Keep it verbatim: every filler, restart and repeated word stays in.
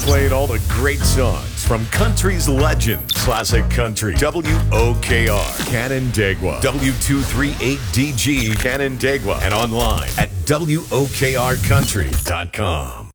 playing all the great songs from country's legends. Classic Country, W O K R, Canandaigua, W two three eight D G, Canandaigua, and online at W O K R country dot com.